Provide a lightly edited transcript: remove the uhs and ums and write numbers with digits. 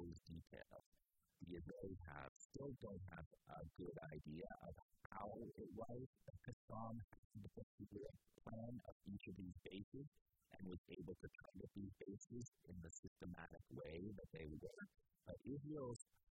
those details. The Israelis still don't have a good idea of how it was that Qassam had the particular plan of each of these bases and was able to target these bases in the systematic way that they were. But Israel's